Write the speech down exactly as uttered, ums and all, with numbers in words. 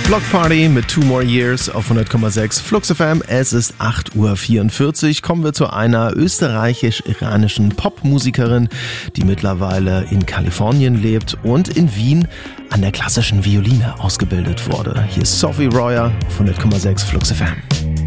Block Party mit Two More Years auf hundert Komma sechs Flux F M. Es ist acht Uhr vierundvierzig. Kommen wir zu einer österreichisch-iranischen Popmusikerin, die mittlerweile in Kalifornien lebt und in Wien an der klassischen Violine ausgebildet wurde. Hier ist Sophie Royer auf hundert Komma sechs Flux F M.